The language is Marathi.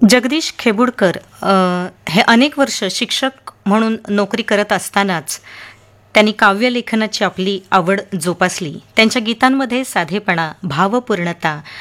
जगदीश खेबुडकर हे अनेक वर्ष शिक्षक म्हणून नोकरी करत असतानाच त्यांनी काव्यलेखनाची आपली आवड जोपासली. त्यांच्या गीतांमध्ये साधेपणा, भावपूर्णता